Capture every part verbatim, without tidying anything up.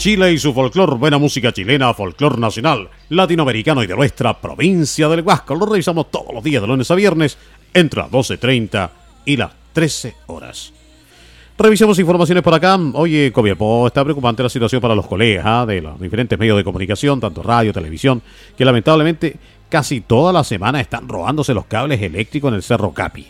Chile y su folclor, buena música chilena, folclor nacional, latinoamericano y de nuestra provincia del Huasco. Lo revisamos todos los días de lunes a viernes entre las doce treinta y las trece horas. Revisemos informaciones por acá. Oye, Copiapó, está preocupante la situación para los colegas ¿eh? de los diferentes medios de comunicación, tanto radio, televisión, que lamentablemente casi toda la semana están robándose los cables eléctricos en el Cerro Capi.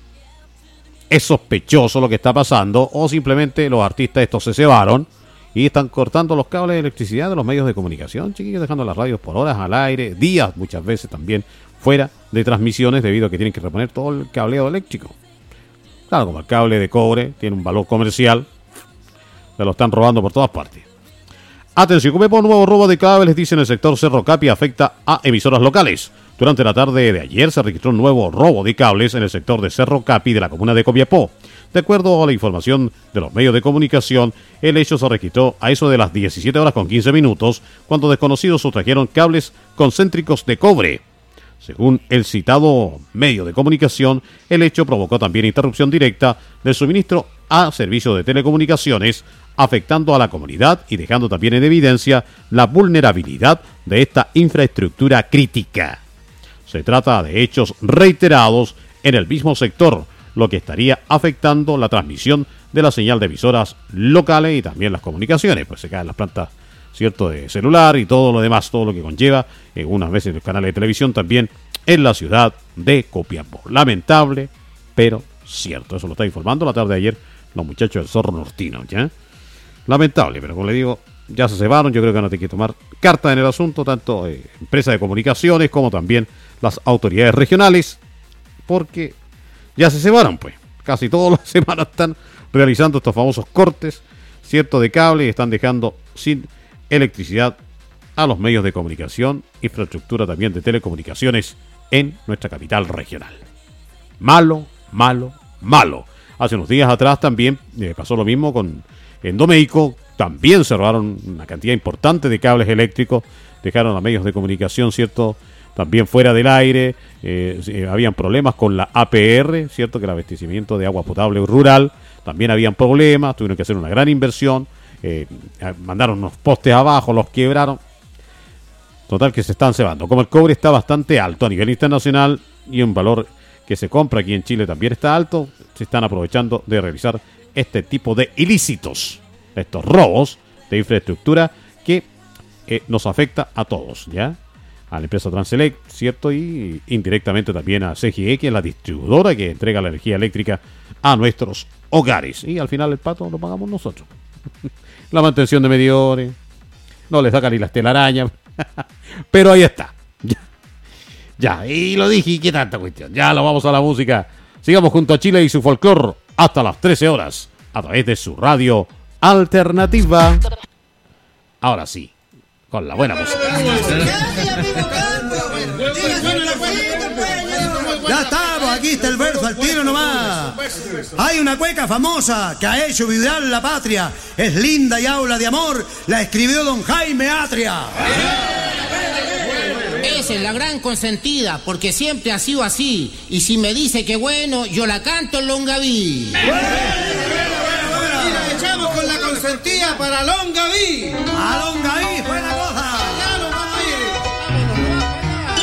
Es sospechoso lo que está pasando, o simplemente los artistas estos se cebaron y están cortando los cables de electricidad de los medios de comunicación, chiquillos, dejando las radios por horas al aire, días muchas veces también fuera de transmisiones debido a que tienen que reponer todo el cableado eléctrico. Claro, como el cable de cobre tiene un valor comercial, se lo están robando por todas partes. Atención, Copiapó, nuevo robo de cables, dice en el sector Cerro Capi, afecta a emisoras locales. Durante la tarde de ayer se registró un nuevo robo de cables en el sector de Cerro Capi de la comuna de Copiapó. De acuerdo a la información de los medios de comunicación, el hecho se registró a eso de las diecisiete horas con quince minutos, cuando desconocidos sustrajeron cables concéntricos de cobre. Según el citado medio de comunicación, el hecho provocó también interrupción directa del suministro a servicios de telecomunicaciones, afectando a la comunidad y dejando también en evidencia la vulnerabilidad de esta infraestructura crítica. Se trata de hechos reiterados en el mismo sector, lo que estaría afectando la transmisión de la señal de emisoras locales y también las comunicaciones, pues se caen las plantas, cierto, de celular y todo lo demás, todo lo que conlleva, eh, unas veces los canales de televisión también en la ciudad de Copiapó. Lamentable, pero cierto, eso lo está informando la tarde de ayer los muchachos del Zorro Nortino, ¿ya? Lamentable, pero como le digo, ya se cebaron, yo creo que van a tener que tomar carta en el asunto, tanto eh, empresas de comunicaciones como también las autoridades regionales, porque ya se cebaron, pues. Casi todas las semanas están realizando estos famosos cortes, cierto, de cable y están dejando sin electricidad a los medios de comunicación, infraestructura también de telecomunicaciones en nuestra capital regional. Malo, malo, malo. Hace unos días atrás también eh, pasó lo mismo con en Domeico, también se robaron una cantidad importante de cables eléctricos, dejaron a medios de comunicación, cierto, también fuera del aire, eh, eh, habían problemas con la A P R, cierto, que el abastecimiento de agua potable rural, también habían problemas, tuvieron que hacer una gran inversión, eh, mandaron unos postes abajo, los quebraron, total que se están cebando. Como el cobre está bastante alto a nivel internacional y un valor que se compra aquí en Chile también está alto, se están aprovechando de realizar este tipo de ilícitos, estos robos de infraestructura que eh, nos afecta a todos, ¿ya? A la empresa Transelec, ¿cierto? Y indirectamente también a C G E, que es la distribuidora que entrega la energía eléctrica a nuestros hogares. Y al final el pato lo pagamos nosotros. La mantención de medidores, no le sacan ni las telarañas, pero ahí está. Ya, ya, y lo dije, ¿y qué tanta cuestión? Ya lo vamos a la música. Sigamos junto a Chile y su folclor hasta las trece horas a través de su radio alternativa. Ahora sí, con la buena música. Ya estamos, aquí está el verso al tiro nomás. Hay una cueca famosa que ha hecho vibrar la patria. Es linda y habla de amor. La escribió don Jaime Atria. Esa es la gran consentida, porque siempre ha sido así. Y si me dice que bueno, yo la canto en Longaví. Y la echamos con la consentida para Longaví. A Longaví.